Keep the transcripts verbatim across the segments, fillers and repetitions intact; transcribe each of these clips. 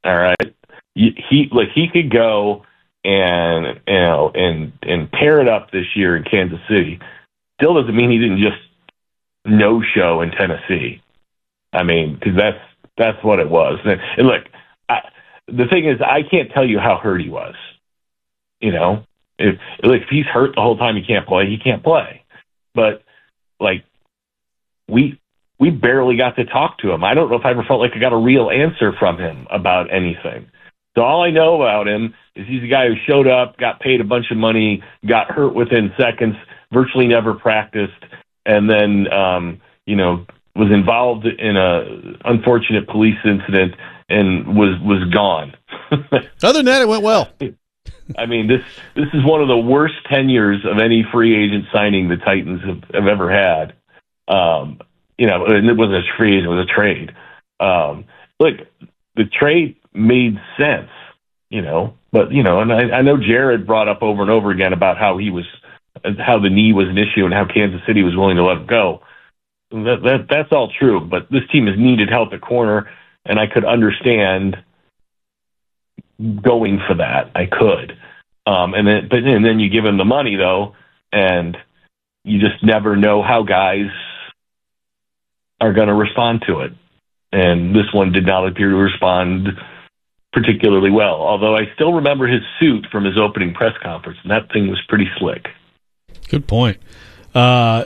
All right, he like he could go and you know and and tear it up this year in Kansas City. Still doesn't mean he didn't just no show in Tennessee. I mean, because that's that's what it was. And, and look, I, the thing is, I can't tell you how hurt he was. You know, if like if he's hurt the whole time, he can't play. He can't play. But like we. We barely got to talk to him. I don't know if I ever felt like I got a real answer from him about anything. So all I know about him is he's a guy who showed up, got paid a bunch of money, got hurt within seconds, virtually never practiced, and then, um, you know, was involved in a unfortunate police incident and was, was gone. Other than that, it went well. I mean, this this is one of the worst tenures of any free agent signing the Titans have, have ever had. Um, You know, and it wasn't a free, it was a trade. Um, look, the trade made sense, you know, but, you know, and I, I know Jared brought up over and over again about how he was, how the knee was an issue and how Kansas City was willing to let it go. That, that That's all true, but this team has needed help at corner, and I could understand going for that. I could. Um, and then, but, and then you give him the money, though, and you just never know how guys are going to respond to it. And this one did not appear to respond particularly well, although I still remember his suit from his opening press conference, and that thing was pretty slick. Good point. Uh,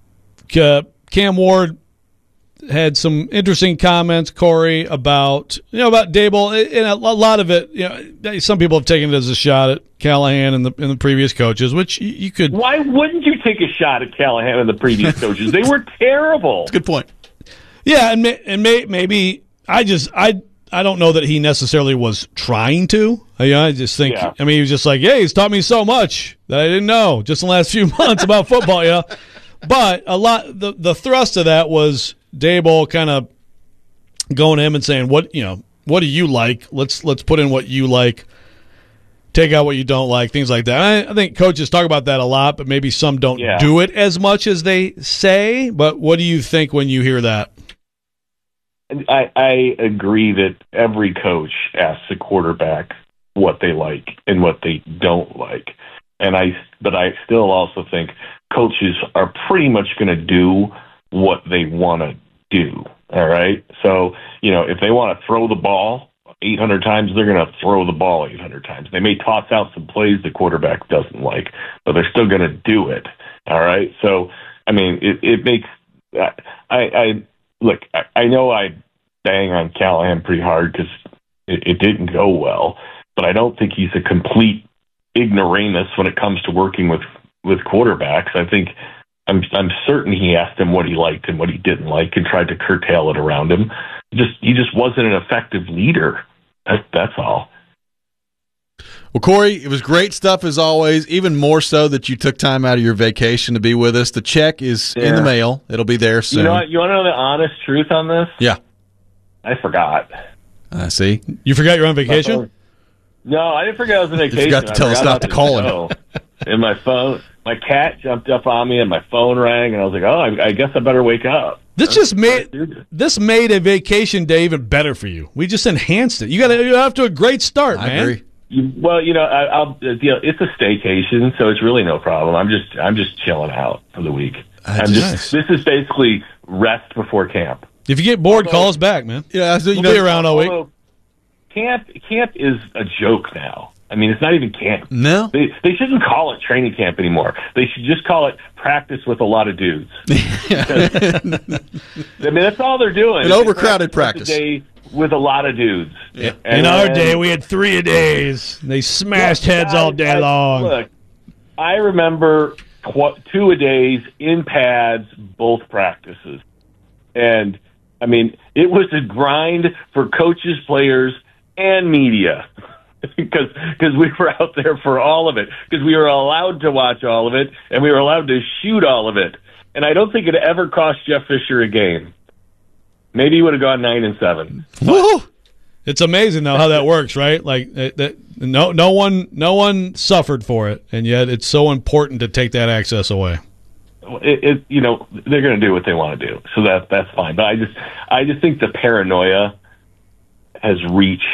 Cam Ward had some interesting comments, Corey, about you know about Daboll, and a lot of it. You know, some people have taken it as a shot at Callahan and the and the previous coaches, which you could. Why wouldn't you take a shot at Callahan and the previous coaches? They were terrible. That's a good point. Yeah, and may, and may, maybe I just I I don't know that he necessarily was trying to. I, I just think yeah. I mean he was just like, hey, he's taught me so much that I didn't know just in the last few months about football. Yeah, but a lot the the thrust of that was Daboll kind of going to him and saying, what you know, what do you like? Let's let's put in what you like. Take out what you don't like, things like that. I, I think coaches talk about that a lot, but maybe some don't yeah. do it as much as they say. But what do you think when you hear that? I, I agree that every coach asks a quarterback what they like and what they don't like. And I, but I still also think coaches are pretty much going to do what they want to do. All right. So, you know, if they want to throw the ball eight hundred times, they're going to throw the ball eight hundred times. They may toss out some plays the quarterback doesn't like, but they're still going to do it. All right. So, I mean, it, it makes, I, I, look, I, I know I bang on Callahan pretty hard because it, it didn't go well, but I don't think he's a complete ignoramus when it comes to working with, with quarterbacks. I think I'm I'm certain he asked him what he liked and what he didn't like and tried to curtail it around him. Just he just wasn't an effective leader. That, that's all. Well, Corey, it was great stuff as always, even more so that you took time out of your vacation to be with us. The check is yeah. in the mail. It'll be there soon. You know what? You want to know the honest truth on this? Yeah. I forgot. I uh, see. You forgot you're on vacation? No, I didn't forget I was on vacation. You forgot to tell us not to call him. And my phone, my cat jumped up on me and my phone rang, and I was like, oh, I, I guess I better wake up. This just made this made a vacation day even better for you. We just enhanced it. You got you're off to a great start, I man. Agree. You, well, you know, I, I'll, you know, it's a staycation, so it's really no problem. I'm just, I'm just chilling out for the week. That's I'm just, nice. This is basically rest before camp. If you get bored, although, call us back, man. Yeah, so, you we'll know, be around all week. Camp, camp is a joke now. I mean, it's not even camp. No, they they shouldn't call it training camp anymore. They should just call it practice with a lot of dudes. Because, I mean, that's all they're doing. An overcrowded practice. Day with a lot of dudes. Yeah. And, In our day, we had three a days. They smashed look, heads guys, all day guys, long. Look, I remember tw- two a days in pads, both practices, and I mean, it was a grind for coaches, players, and media. Because because we were out there for all of it, because we were allowed to watch all of it, and we were allowed to shoot all of it. And I don't think it ever cost Jeff Fisher a game. Maybe he would have gone nine and seven. Woo! It's amazing though how that works, right? Like that, that, no no one no one suffered for it, and yet it's so important to take that access away. It, it you know they're going to do what they want to do, so that that's fine. But I just I just think the paranoia has reached